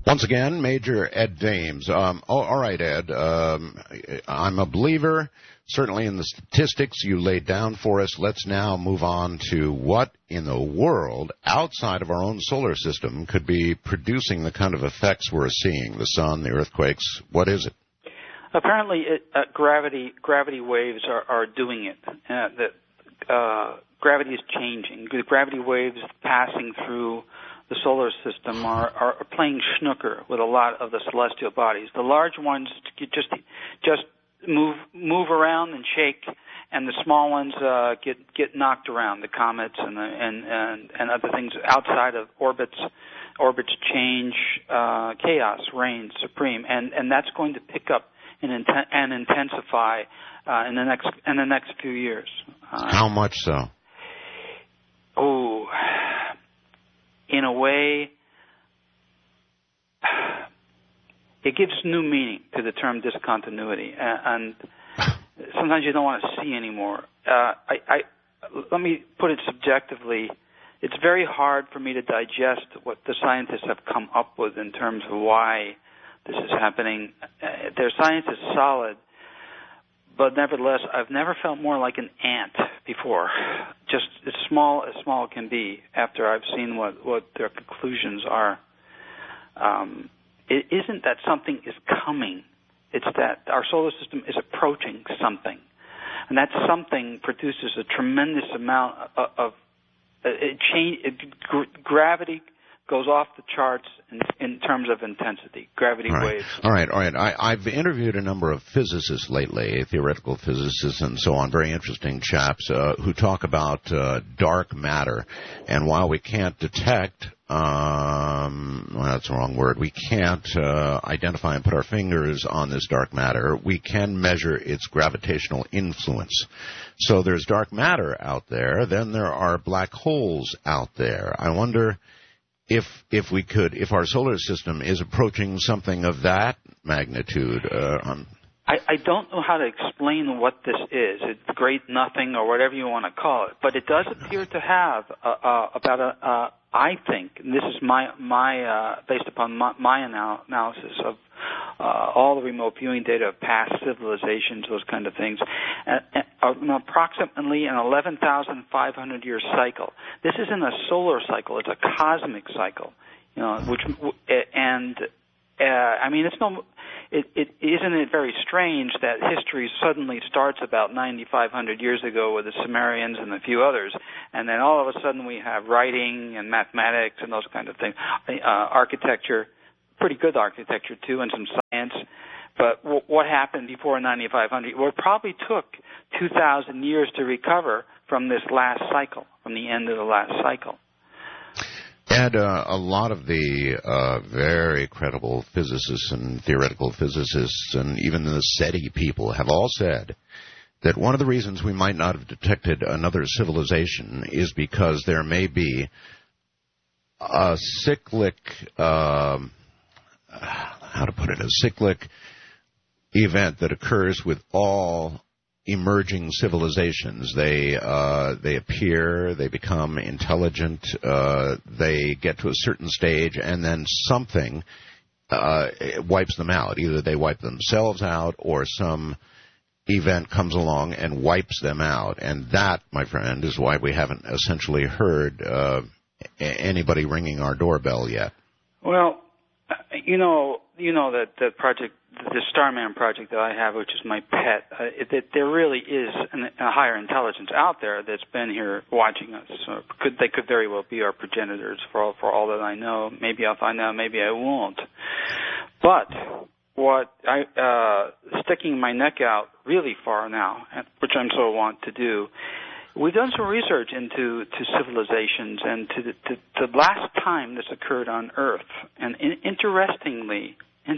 Once again, Major Ed Dames. All right, Ed. I'm a believer, certainly in the statistics you laid down for us. Let's now move on to what in the world outside of our own solar system could be producing the kind of effects we're seeing, the sun, the earthquakes. What is it? Apparently, gravity waves are doing it. Gravity is changing. The gravity waves passing through the solar system are playing snooker with a lot of the celestial bodies. The large ones just move around and shake, and the small ones get knocked around. The comets and other things outside of orbits change. Chaos reigns supreme, and that's going to pick up and intensify in the next few years. How much so? Oh, in a way, it gives new meaning to the term discontinuity, and sometimes you don't want to see anymore. Let me put it subjectively. It's very hard for me to digest what the scientists have come up with in terms of why this is happening. Their science is solid, but nevertheless, I've never felt more like an ant before. Just as small it can be after I've seen what their conclusions are. It isn't that something is coming. It's that our solar system is approaching something. And that something produces a tremendous amount of gravity goes off the charts in terms of intensity, gravity waves. All right. I've interviewed a number of physicists lately, theoretical physicists and so on, very interesting chaps who talk about dark matter. And while we can't detect, well, that's the wrong word, we can't identify and put our fingers on this dark matter, we can measure its gravitational influence. So there's dark matter out there, then there are black holes out there. I wonder if our solar system is approaching something of that magnitude. I don't know how to explain what this is. It's the great nothing or whatever you want to call it, but it does appear to have I think, and this is my based upon my analysis of all the remote viewing data of past civilizations, those kind of things, approximately an 11,500 year cycle. This isn't a solar cycle; it's a cosmic cycle. I mean, isn't it very strange that history suddenly starts about 9,500 years ago with the Sumerians and a few others, and then all of a sudden we have writing and mathematics and those kind of things, architecture, pretty good architecture too, and some science. But what happened before 9,500? Well, it probably took 2,000 years to recover from this last cycle, from the end of the last cycle. And a lot of the very credible physicists and theoretical physicists and even the SETI people have all said that one of the reasons we might not have detected another civilization is because there may be a cyclic, a cyclic event that occurs with all emerging civilizations. They appear, they become intelligent, they get to a certain stage, and then something wipes them out. Either they wipe themselves out or some event comes along and wipes them out. And that, my friend, is why we haven't essentially heard anybody ringing our doorbell yet. Well, you know that the project, the Starman project that I have, which is my pet, that there really is a higher intelligence out there that's been here watching us. So they could very well be our progenitors for all that I know. Maybe I'll find out, maybe I won't. But what sticking my neck out really far now, which I'm so want to do, we've done some research into civilizations and to the last time this occurred on Earth. And interestingly,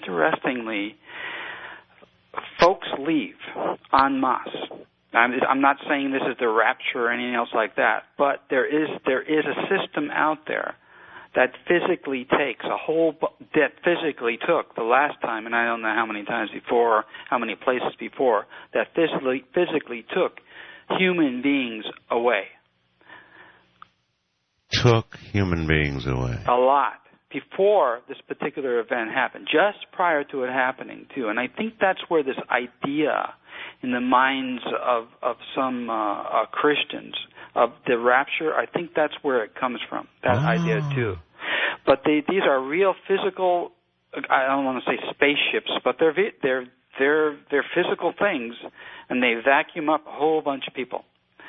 folks leave en masse. I'm not saying this is the rapture or anything else like that, but there is a system out there that physically takes that physically took the last time, and I don't know how many times before, how many places before, that physically took human beings away. Took human beings away. A lot. before this particular event happened, just prior to it happening, too. And I think that's where this idea in the minds of some Christians of the rapture, I think that's where it comes from, that idea, too. But these are real physical, I don't want to say spaceships, but they're physical things, and they vacuum up a whole bunch of people.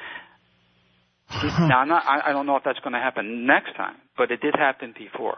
Now, I don't know if that's going to happen next time, but it did happen before.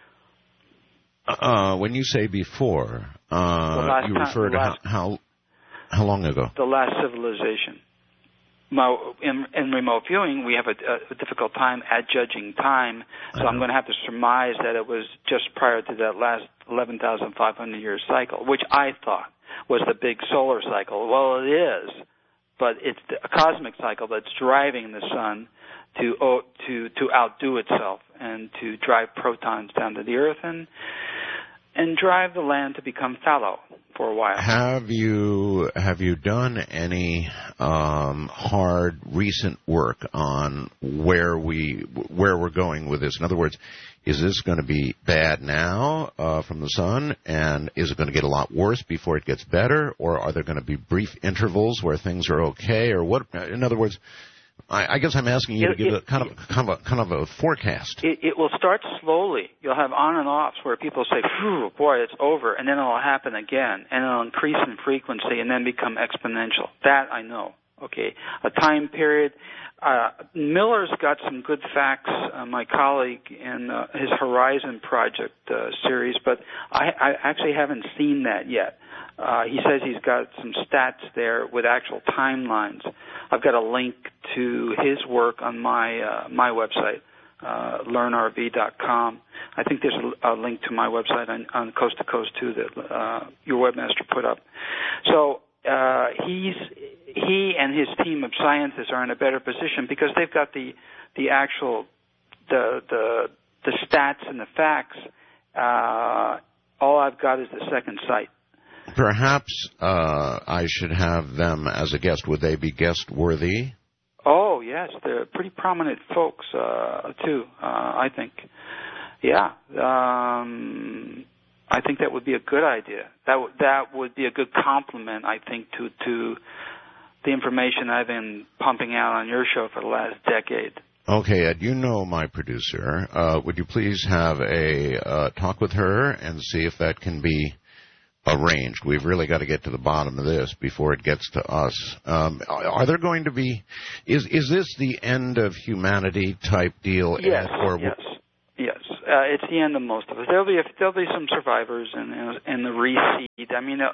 When you say before, you refer to how long ago? The last civilization. Now, in remote viewing, we have a difficult time at judging time, so I'm going to have to surmise that it was just prior to that last 11,500-year cycle, which I thought was the big solar cycle. Well, it is, but it's a cosmic cycle that's driving the sun to outdo itself and to drive protons down to the earth and drive the land to become fallow for a while. Have you done any hard recent work on where we're going with this? In other words, is this going to be bad now from the sun, and is it going to get a lot worse before it gets better, or are there going to be brief intervals where things are okay, or what? In other words, I guess I'm asking you to give a kind of a forecast. It will start slowly. You'll have on and offs where people say, "Phew, boy, it's over," and then it'll happen again, and it'll increase in frequency and then become exponential. That I know. Okay, a time period. Miller's got some good facts, my colleague, in his Horizon Project series, but I actually haven't seen that yet. He says he's got some stats there with actual timelines. I've got a link to his work on my website, learnrv.com. I think there's a link to my website on Coast to Coast, too, that your webmaster put up. So he and his team of scientists are in a better position because they've got the actual the stats and the facts. All I've got is the second sight. Perhaps I should have them as a guest. Would they be guest worthy? Oh yes, they're pretty prominent folks too. I think. Yeah. I think that would be a good idea. That would be a good compliment, I think, to the information I've been pumping out on your show for the last decade. Okay, Ed, you know my producer. Would you please have a talk with her and see if that can be arranged? We've really got to get to the bottom of this before it gets to us. Are there going to be? Is this the end of humanity type deal? Yes. Yes. It's the end of most of it. There'll be some survivors in the reseed. I mean,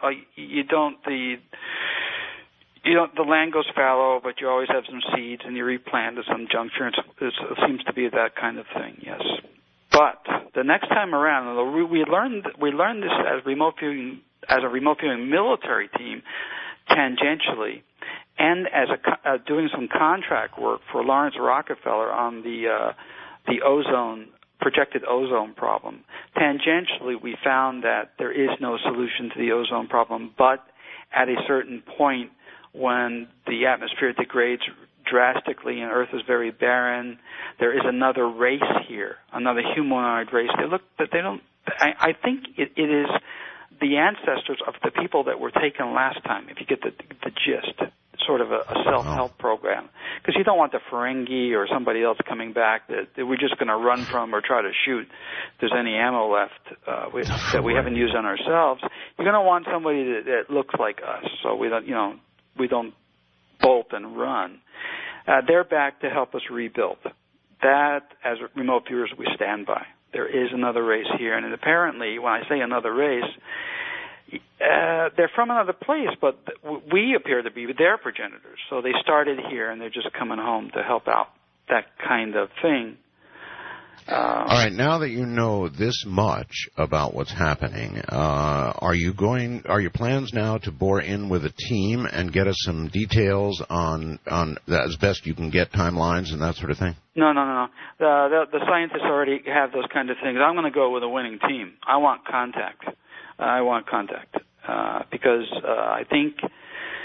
the land goes fallow, but you always have some seeds, and you replant at some juncture. It seems to be that kind of thing. Yes. But the next time around, we learned this as a remote viewing military team, tangentially, and as doing some contract work for Lawrence Rockefeller on the projected ozone problem. Tangentially, we found that there is no solution to the ozone problem, but at a certain point, when the atmosphere degrades drastically and Earth is very barren, there is another race here, another humanoid race. I think it is the ancestors of the people that were taken last time, if you get the gist, sort of a self-help program. Because you don't want the Ferengi or somebody else coming back that we're just going to run from or try to shoot if there's any ammo left that we haven't used on ourselves. You're going to want somebody that looks like us, so we don't bolt and run. They're back to help us rebuild. That, as remote viewers, we stand by. There is another race here, and apparently, when I say another race, they're from another place, but we appear to be their progenitors. So they started here, and they're just coming home to help out, that kind of thing. All right, now that you know this much about what's happening, are your plans now to bore in with a team and get us some details on as best you can get timelines and that sort of thing? No. The scientists already have those kind of things. I'm going to go with a winning team. I want contact. Because I think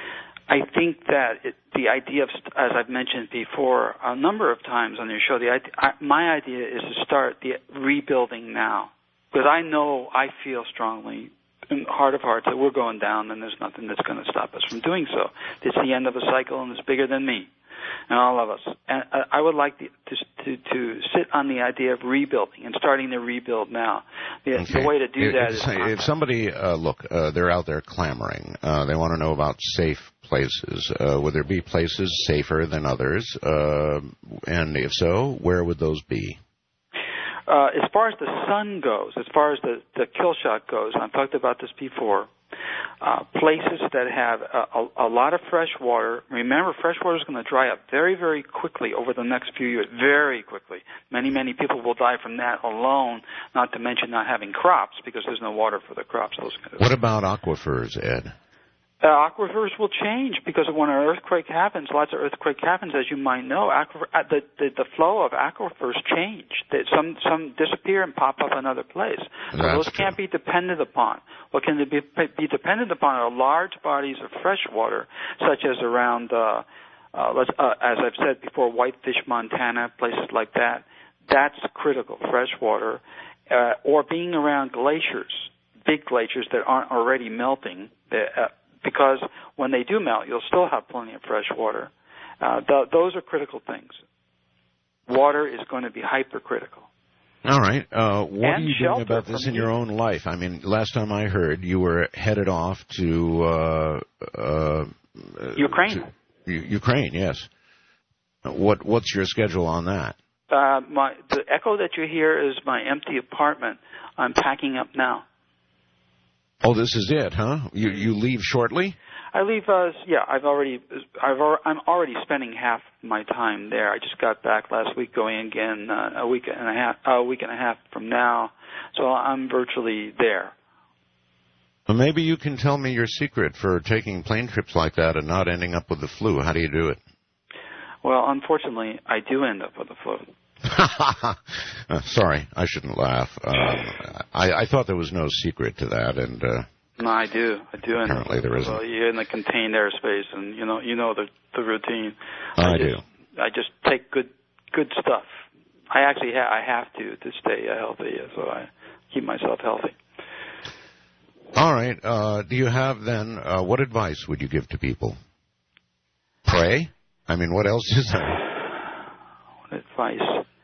I think that the idea of, as I've mentioned before a number of times on your show, my idea is to start the rebuilding now. Because I feel strongly in heart of hearts that we're going down and there's nothing that's going to stop us from doing so. It's the end of a cycle and it's bigger than me and all of us. And I would like to sit on the idea of rebuilding and starting to rebuild now. The way to do that is... If somebody, they're out there clamoring. They want to know about safe places. Would there be places safer than others? And if so, where would those be? As far as the sun goes, as far as the kill shot goes, and I've talked about this before, places that have a lot of fresh water. Remember, fresh water is going to dry up very, very quickly over the next few years, very quickly. Many, many people will die from that alone, not to mention not having crops because there's no water for the crops. What about aquifers, Ed? Aquifers will change because when an earthquake happens, lots of earthquake happens, as you might know. The flow of aquifers change. Some disappear and pop up another place. So those can't be depended upon. What can be dependent upon are large bodies of fresh water, such as around, as I've said before, Whitefish, Montana, places like that. That's critical, fresh water, or being around glaciers, big glaciers that aren't already melting. Because when they do melt, you'll still have plenty of fresh water. Those are critical things. Water is going to be hypercritical. All right. What are you doing about this in your own life? I mean, last time I heard, you were headed off to Ukraine. Ukraine, yes. What's your schedule on that? The echo that you hear is my empty apartment. I'm packing up now. Oh, this is it, huh? You leave shortly? I leave. I'm already spending half my time there. I just got back last week, going again a week and a half from now. So I'm virtually there. Well, maybe you can tell me your secret for taking plane trips like that and not ending up with the flu. How do you do it? Well, unfortunately, I do end up with the flu. Sorry, I shouldn't laugh. I thought there was no secret to that, and no, I do. Apparently, there isn't. Well, you're in the contained airspace, and you know the routine. I do. I just take good stuff. I actually I have to stay healthy, so I keep myself healthy. All right. Do you have then? What advice would you give to people? Pray. I mean, what else is there? What advice?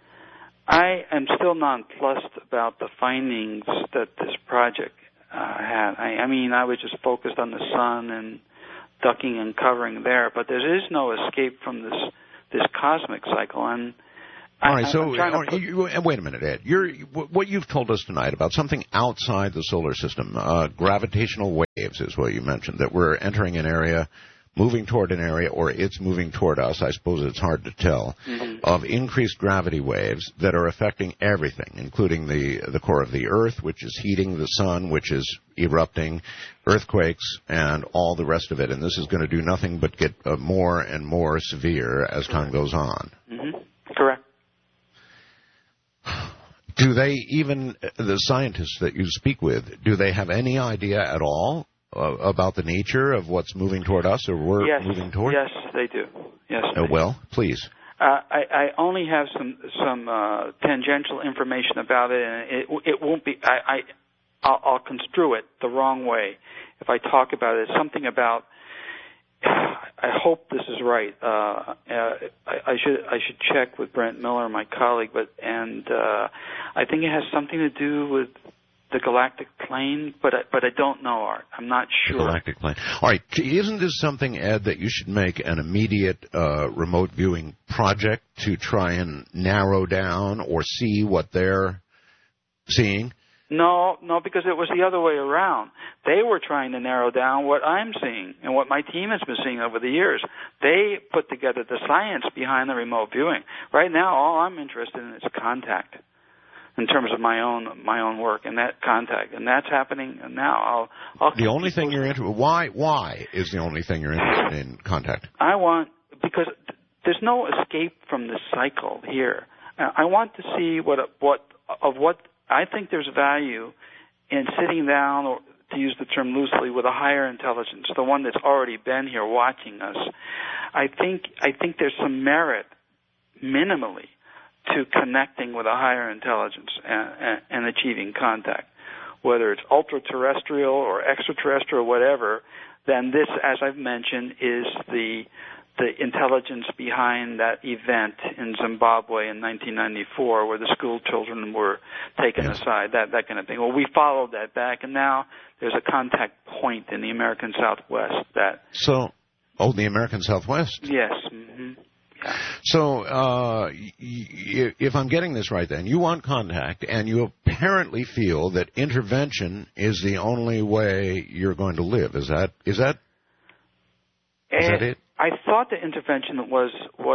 I am still nonplussed about the findings that this project had. I mean, I was just focused on the sun and ducking and covering there, but there is no escape from this cosmic cycle. And all right, wait a minute, Ed. What you've told us tonight about something outside the solar system, gravitational waves is what you mentioned, that we're entering an area, moving toward an area, or it's moving toward us, I suppose it's hard to tell, of increased gravity waves that are affecting everything, including the core of the Earth, which is heating, the sun, which is erupting, earthquakes, and all the rest of it. And this is going to do nothing but get more and more severe as time goes on. Mm-hmm. Correct. Do they, even the scientists that you speak with, do they have any idea at all about the nature of what's moving toward us, or we're moving toward? Yes, they do. Yes. Well, please. I only have some tangential information about it, and it won't be. I'll construe it the wrong way if I talk about it. It's something about. I hope this is right. I should check with Brent Miller, my colleague, but I think it has something to do with the galactic plane, but I don't know, Art. I'm not sure. Galactic plane. All right. Isn't this something, Ed, that you should make an immediate remote viewing project to try and narrow down or see what they're seeing? No, because it was the other way around. They were trying to narrow down what I'm seeing and what my team has been seeing over the years. They put together the science behind the remote viewing. Right now, all I'm interested in is contact. In terms of my own work and that contact, and that's happening now. I'll the only thing you're interested. Why is the only thing you're interested in contact? Because there's no escape from this cycle here. I want to see what I think there's value in sitting down to use the term loosely, with a higher intelligence, the one that's already been here watching us, I think there's some merit, minimally, to connecting with a higher intelligence and achieving contact. Whether it's ultra-terrestrial or extraterrestrial or whatever, then this, as I've mentioned, is the intelligence behind that event in Zimbabwe in 1994 where the school children were taken aside, that kind of thing. Well, we followed that back, and now there's a contact point in the American Southwest that... the American Southwest? Yes. Mm-hmm. Yeah. So, if I'm getting this right then, you want contact, and you apparently feel that intervention is the only way you're going to live. Is that it? I thought the intervention was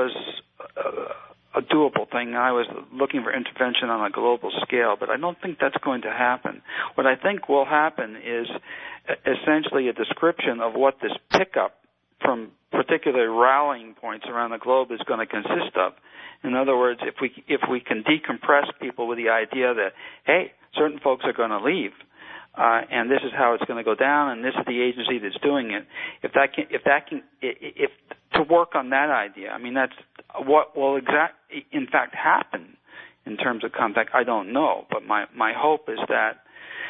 a doable thing. I was looking for intervention on a global scale, but I don't think that's going to happen. What I think will happen is essentially a description of what this pickup from particular rallying points around the globe is going to consist of. In other words, if we can decompress people with the idea that, hey, certain folks are going to leave, and this is how it's going to go down, and this is the agency that's doing it. If to work on that idea, I mean, that's what will in fact happen in terms of contact. I don't know, but my hope is that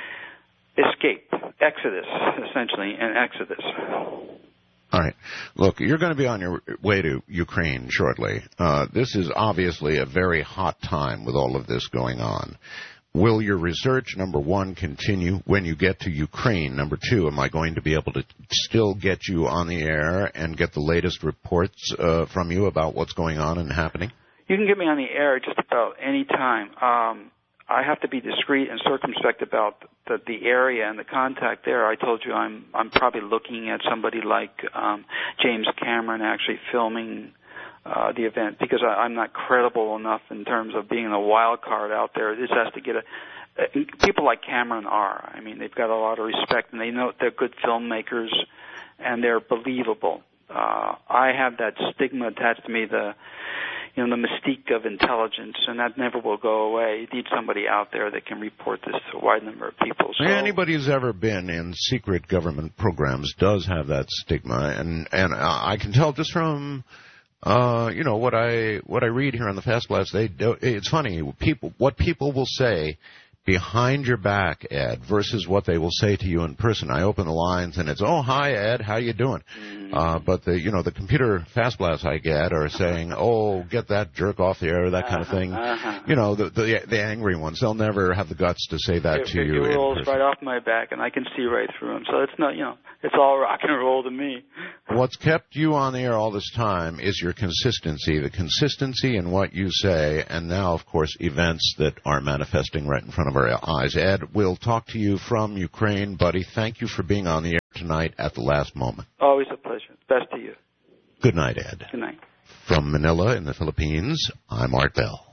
exodus, essentially, an exodus. All right. Look, you're going to be on your way to Ukraine shortly. This is obviously a very hot time with all of this going on. Will your research, number one, continue when you get to Ukraine? Number two, am I going to be able to still get you on the air and get the latest reports from you about what's going on and happening? You can get me on the air just about any time. I have to be discreet and circumspect about the area and the contact there. I told you I'm probably looking at somebody like James Cameron actually filming the event, because I'm not credible enough in terms of being a wild card out there. This has to get people like Cameron are. I mean, they've got a lot of respect, and they know they're good filmmakers, and they're believable. I have that stigma attached to me, the mystique of intelligence, and that never will go away. You need somebody out there that can report this to a wide number of people. So, anybody who's ever been in secret government programs does have that stigma, and I can tell just from what I read here on the Fast Blast. It's funny, what people will say behind your back, Ed, versus what they will say to you in person. I open the lines and it's, "Oh, hi, Ed, how you doing?" But the computer Fast Blasts I get are saying, "Oh, get that jerk off the air," that kind of thing. The angry ones, they'll never have the guts to say that to you. It rolls right off my back, and I can see right through them. So it's not, it's all rock and roll to me. What's kept you on the air all this time is your consistency, the consistency in what you say, and now, of course, events that are manifesting right in front of our eyes. Ed, we'll talk to you from Ukraine, buddy. Thank you for being on the air tonight at the last moment. Always a pleasure. Best to you. Good night, Ed. Good night. From Manila in the Philippines, I'm Art Bell.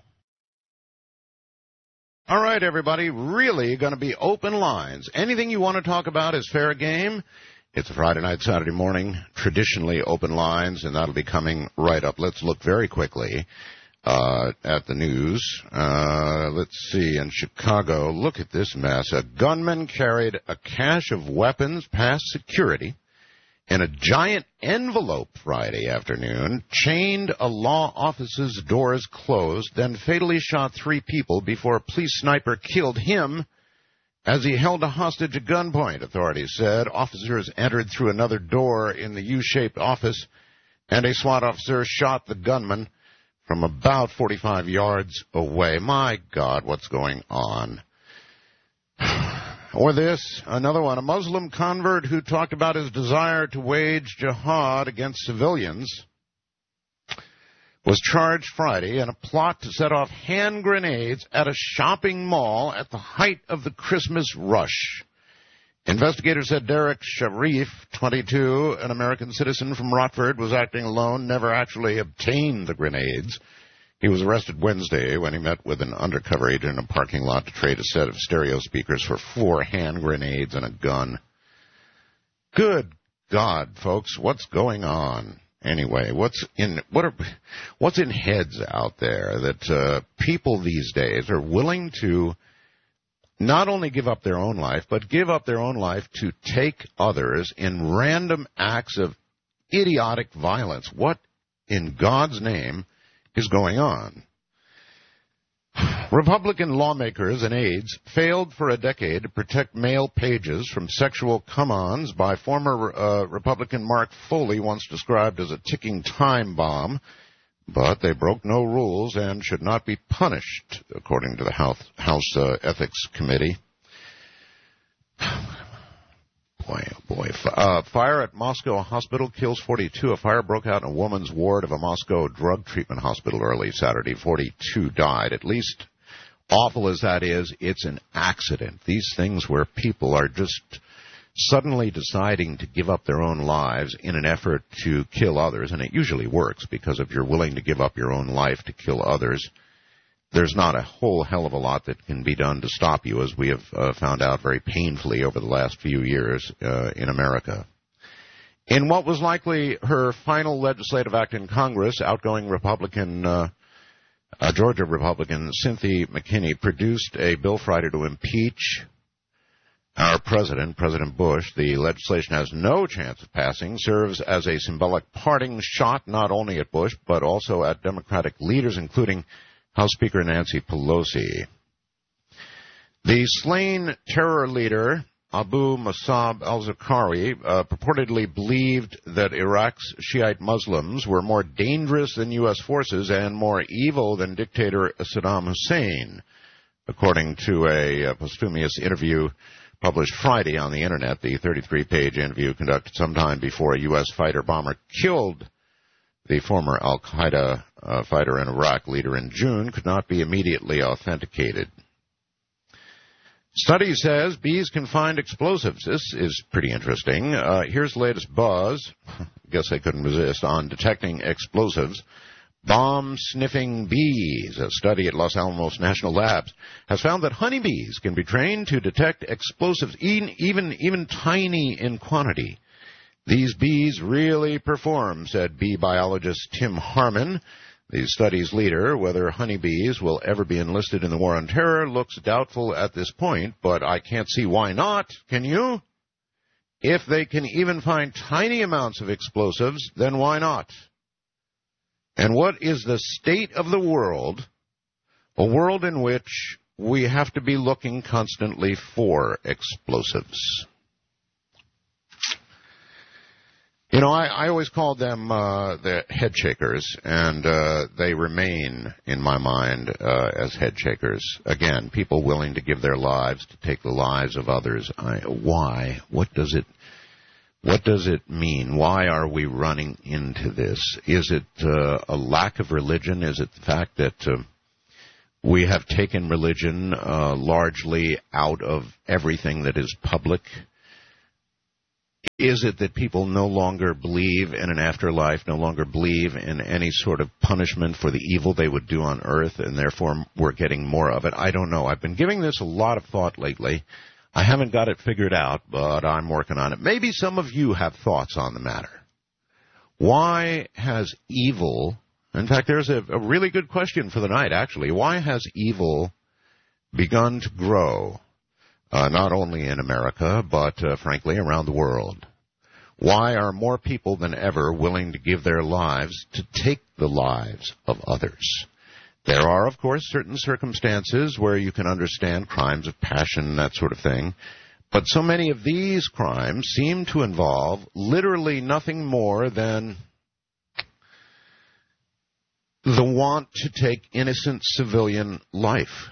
All right, everybody, really going to be open lines. Anything you want to talk about is fair game. It's a Friday night, Saturday morning, traditionally open lines, and that'll be coming right up. Let's look very quickly at the news. Let's see, in Chicago, look at this mess. A gunman carried a cache of weapons past security in a giant envelope Friday afternoon, chained a law office's doors closed, then fatally shot 3 people before a police sniper killed him as he held a hostage at gunpoint, authorities said. Officers entered through another door in the U-shaped office, and a SWAT officer shot the gunman from about 45 yards away. My God, what's going on? Or this, another one, a Muslim convert who talked about his desire to wage jihad against civilians was charged Friday in a plot to set off hand grenades at a shopping mall at the height of the Christmas rush. Investigators said Derek Sharif, 22, an American citizen from Rockford, was acting alone, never actually obtained the grenades. He was arrested Wednesday when he met with an undercover agent in a parking lot to trade a set of stereo speakers for 4 hand grenades and a gun. Good God, folks, what's going on? Anyway, what's in heads out there that people these days are willing to not only give up their own life, but give up their own life to take others in random acts of idiotic violence. What in God's name is going on? Republican lawmakers and aides failed for a decade to protect male pages from sexual come-ons by former Republican Mark Foley, once described as a ticking time bomb, but they broke no rules and should not be punished, according to the House Ethics Committee. Boy, oh boy. Fire at Moscow hospital kills 42. A fire broke out in a woman's ward of a Moscow drug treatment hospital early Saturday. 42 died. At least, awful as that is, it's an accident. These things where people are just suddenly deciding to give up their own lives in an effort to kill others, and it usually works, because if you're willing to give up your own life to kill others, there's not a whole hell of a lot that can be done to stop you, as we have found out very painfully over the last few years in America. In what was likely her final legislative act in Congress, outgoing Republican, Georgia Republican Cynthia McKinney produced a bill Friday to impeach our president, President Bush. The legislation has no chance of passing, serves as a symbolic parting shot not only at Bush, but also at Democratic leaders, including House Speaker Nancy Pelosi. The slain terror leader, Abu Musab al-Zarqawi, purportedly believed that Iraq's Shiite Muslims were more dangerous than U.S. forces and more evil than dictator Saddam Hussein, according to a posthumous interview published Friday on the Internet. The 33-page interview conducted sometime before a U.S. fighter-bomber killed the former al-Qaeda fighter in Iraq leader in June could not be immediately authenticated. Study says bees can find explosives. This is pretty interesting. Here's the latest buzz. Guess I couldn't resist on detecting explosives. Bomb-sniffing bees. A study at Los Alamos National Labs has found that honeybees can be trained to detect explosives, even tiny in quantity. These bees really perform, said bee biologist Tim Harmon. The study's leader. Whether honeybees will ever be enlisted in the war on terror looks doubtful at this point, but I can't see why not. Can you? If they can even find tiny amounts of explosives, then why not? And what is the state of the world? A world in which we have to be looking constantly for explosives. You know, I always called them the head shakers, and they remain, in my mind, as head shakers. Again, people willing to give their lives to take the lives of others. Why? What does it mean? Why are we running into this? Is it a lack of religion? Is it the fact that we have taken religion largely out of everything that is public? Is it that people no longer believe in an afterlife, no longer believe in any sort of punishment for the evil they would do on earth, and therefore we're getting more of it? I don't know. I've been giving this a lot of thought lately. I haven't got it figured out, but I'm working on it. Maybe some of you have thoughts on the matter. Why has evil, in fact, there's a really good question for the night, actually. Why has evil begun to grow? Not only in America, but frankly around the world. Why are more people than ever willing to give their lives to take the lives of others? There are, of course, certain circumstances where you can understand crimes of passion, that sort of thing. But so many of these crimes seem to involve literally nothing more than the want to take innocent civilian life.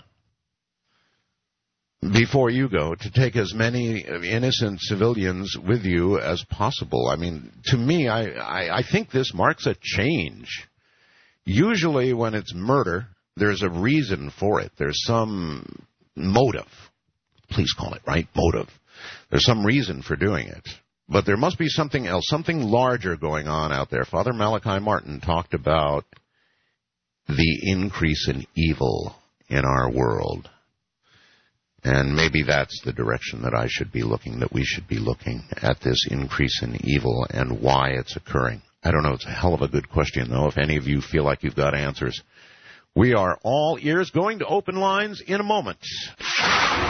Before you go, to take as many innocent civilians with you as possible. I mean, to me, I think this marks a change. Usually when it's murder, there's a reason for it. There's some motive. Please call it, right? Motive. There's some reason for doing it. But there must be something else, something larger going on out there. Father Malachi Martin talked about the increase in evil in our world. And maybe that's the direction that I should be looking, that we should be looking at this increase in evil and why it's occurring. I don't know. It's a hell of a good question, though, if any of you feel like you've got answers. We are all ears, going to open lines in a moment.